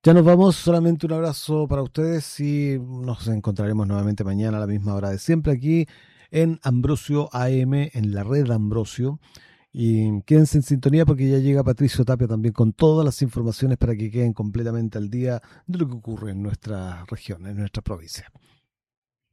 Ya nos vamos, solamente un abrazo para ustedes y nos encontraremos nuevamente mañana a la misma hora de siempre aquí en Ambrosio AM, en la red Ambrosio. Y quédense en sintonía porque ya llega Patricio Tapia también con todas las informaciones para que queden completamente al día de lo que ocurre en nuestra región, en nuestra provincia.